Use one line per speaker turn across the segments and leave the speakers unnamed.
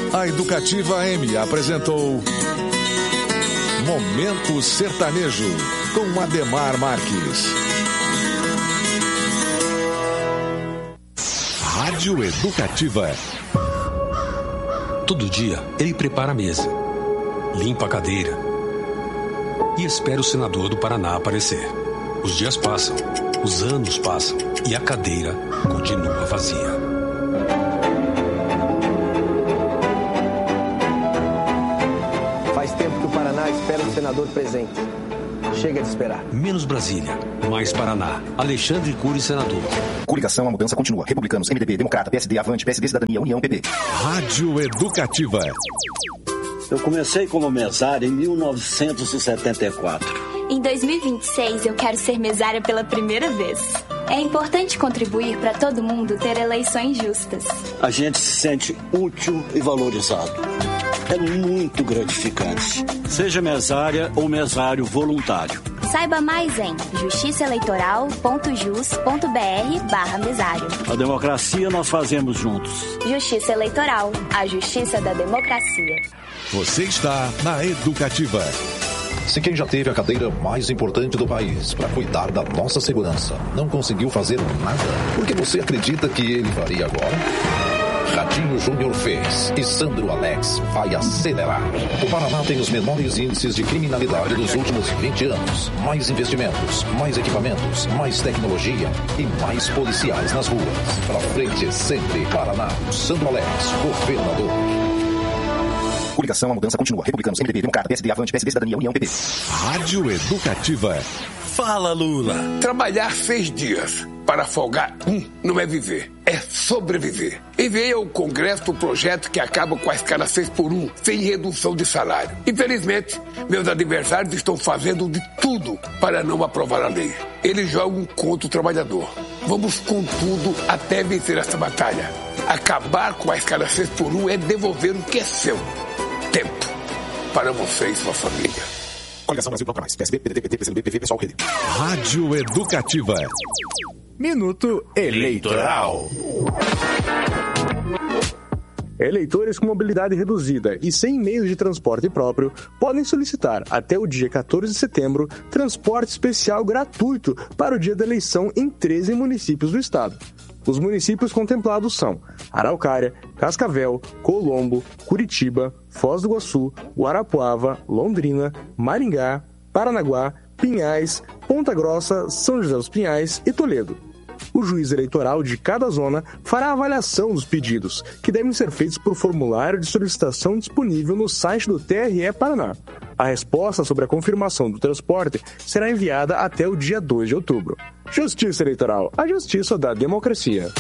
A Educativa AM apresentou Momento Sertanejo, com Ademar Marques. Rádio Educativa.
Todo dia ele prepara a mesa, limpa a cadeira e espera o senador do Paraná aparecer. Os dias passam, os anos passam e a cadeira continua vazia.
Faz tempo que o Paraná espera o senador presente. Chega de esperar.
Menos Brasília, mais Paraná. Alexandre Cury, senador.
Coligação, a mudança continua. Republicanos, MDB, Democrata, PSD, Avante, PSD, Cidadania, União, PP.
Rádio Educativa.
Eu comecei como mesário em 1974.
Em 2026, eu quero ser mesária pela primeira vez. É importante contribuir para todo mundo ter eleições justas.
A gente se sente útil e valorizado. É muito gratificante. Seja mesária ou mesário voluntário.
Saiba mais em justiçaeleitoral.jus.br/mesário.
A democracia nós fazemos juntos.
Justiça Eleitoral, a justiça da democracia.
Você está na Educativa.
Se quem já teve a cadeira mais importante do país para cuidar da nossa segurança não conseguiu fazer nada, por que você acredita que ele faria agora? Ratinho Júnior fez e Sandro Alex vai acelerar. O Paraná tem os menores índices de criminalidade dos últimos 20 anos. Mais investimentos, mais equipamentos, mais tecnologia e mais policiais nas ruas. Pra frente sempre, Paraná. Sandro Alex, governador.
Coligação, a mudança continua. Republicanos, MDB, Democrata, PSD, Avante, PSD, Cidadania, União, PP.
Rádio Educativa.
Fala, Lula. Trabalhar 6 dias para folgar não é viver, é sobreviver. Enviei ao Congresso o projeto que acaba com a escala 6x1, sem redução de salário. Infelizmente, meus adversários estão fazendo de tudo para não aprovar a lei. Eles jogam contra o trabalhador. Vamos com tudo até vencer essa batalha. Acabar com a escala 6x1 é devolver o que é seu. Tempo para você e sua família.
Coligação Brasil Bloco Mais. PSB, PDT, PT, PCdoB, PV, Pessoal, Rede.
Rádio Educativa.
Minuto Eleitoral. Eleitores com mobilidade reduzida e sem meios de transporte próprio podem solicitar até o dia 14 de setembro transporte especial gratuito para o dia da eleição em 13 municípios do estado. Os municípios contemplados são Araucária, Cascavel, Colombo, Curitiba, Foz do Iguaçu, Guarapuava, Londrina, Maringá, Paranaguá, Pinhais, Ponta Grossa, São José dos Pinhais e Toledo. O juiz eleitoral de cada zona fará a avaliação dos pedidos, que devem ser feitos por formulário de solicitação disponível no site do TRE Paraná. A resposta sobre a confirmação do transporte será enviada até o dia 2 de outubro. Justiça Eleitoral, a justiça da democracia.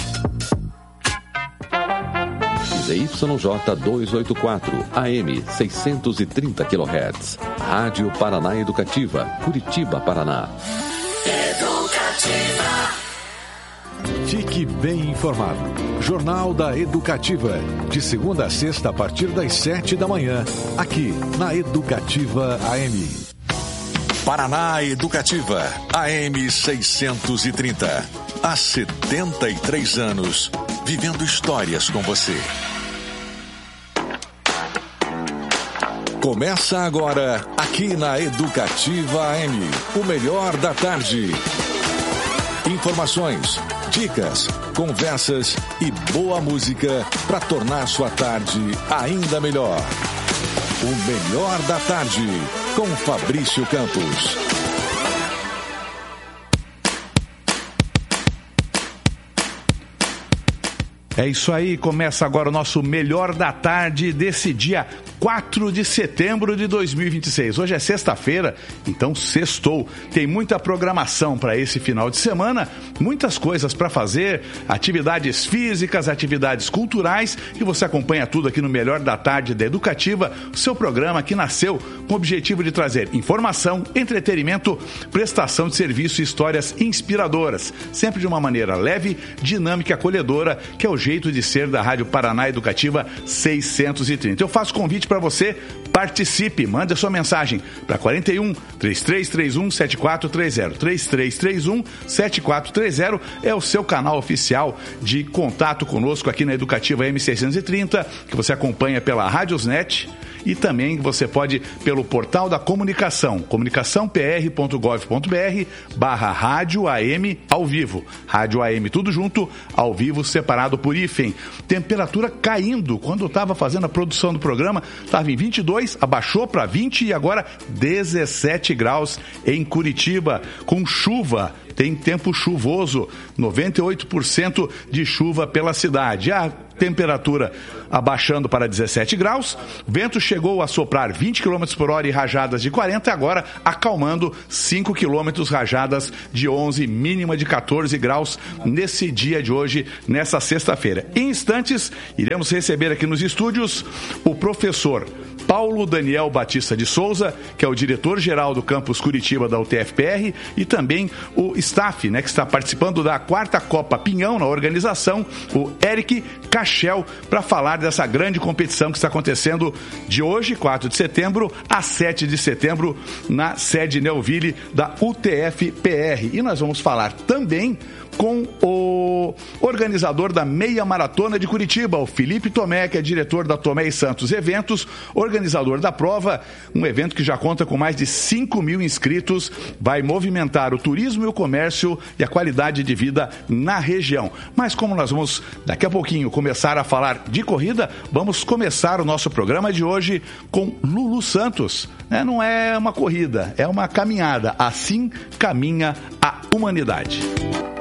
ZYJ 284, AM 630 kHz. Rádio Paraná Educativa, Curitiba, Paraná.
Educativa. Fique bem informado. Jornal da Educativa. De segunda a sexta, a partir das 7 da manhã. Aqui, na Educativa AM. Paraná Educativa. AM 630. Há 73 anos. Vivendo histórias com você. Começa agora, aqui na Educativa AM. O melhor da tarde. Informações, dicas, conversas e boa música para tornar sua tarde ainda melhor. O melhor da tarde, com Fabrício Campos.
É isso aí, começa agora o nosso Melhor da Tarde desse dia 4 de setembro de 2026. Hoje é sexta-feira, então sextou. Tem muita programação para esse final de semana, muitas coisas para fazer, atividades físicas, atividades culturais, e você acompanha tudo aqui no Melhor da Tarde da Educativa, o seu programa que nasceu com o objetivo de trazer informação, entretenimento, prestação de serviço e histórias inspiradoras, sempre de uma maneira leve, dinâmica e acolhedora, que é o jeito jeito de ser da Rádio Paraná Educativa 630. Eu faço convite para você, participe, mande a sua mensagem para 41 3331 7430. 3331 7430 é o seu canal oficial de contato conosco aqui na Educativa M630, que você acompanha pela Radiosnet. E também você pode pelo portal da comunicação, comunicaçãopr.gov.br/rádio AM ao vivo. Rádio AM tudo junto, ao vivo, separado por hífen. Temperatura caindo. Quando eu estava fazendo a produção do programa, estava em 22, abaixou para 20 e agora 17 graus em Curitiba, com chuva. Tem tempo chuvoso, 98% de chuva pela cidade. A temperatura abaixando para 17 graus, vento chegou a soprar 20 km por hora e rajadas de 40, agora acalmando 5 km, rajadas de 11, mínima de 14 graus nesse dia de hoje, nessa sexta-feira. Em instantes, iremos receber aqui nos estúdios o professor Paulo Daniel Batista de Souza, que é o diretor-geral do campus Curitiba da UTF-PR, e também o staff, que está participando da 4ª Copa Pinhão na organização, o Eric Cachel, para falar dessa grande competição que está acontecendo de hoje, 4 de setembro, a 7 de setembro, na sede Neuville da UTF-PR. E nós vamos falar também com o organizador da Meia Maratona de Curitiba, o Felipe Tomé, que é diretor da Tomé e Santos Eventos, organizador da prova, um evento que já conta com mais de 5 mil inscritos, vai movimentar o turismo e o comércio e a qualidade de vida na região. Mas como nós vamos daqui a pouquinho começar a falar de corrida, vamos começar o nosso programa de hoje com Lulu Santos. Não é uma corrida, é uma caminhada. Assim caminha a humanidade.